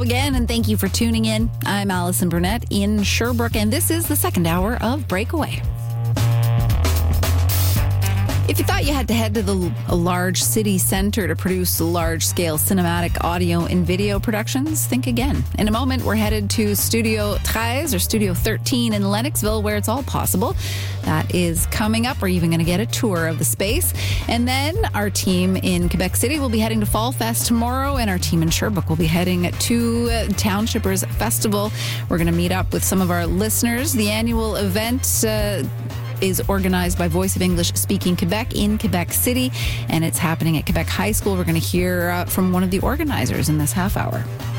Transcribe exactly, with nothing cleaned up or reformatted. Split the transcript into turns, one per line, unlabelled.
again, and thank you for tuning in. I'm Allison Burnett in Sherbrooke, and this is the second hour of Breakaway. If you thought you had to head to the a large city center to produce large-scale cinematic audio and video productions, think again. In a moment, we're headed to Studio thirteen or Studio thirteen in Lennoxville, where it's all possible. That is coming up. We're even going to get a tour of the space. And then our team in Quebec City will be heading to Fall Fest tomorrow, and our team in Sherbrooke will be heading to Townshippers Festival. We're going to meet up with some of our listeners. The annual event Uh, is organized by Voice of English Speaking Quebec in Quebec City, and it's happening at Quebec High School. We're going to hear uh, from one of the organizers in this half hour.